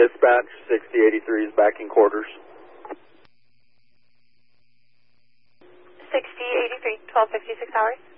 Dispatch, 6083 is back in quarters. 6083, 1256 hours.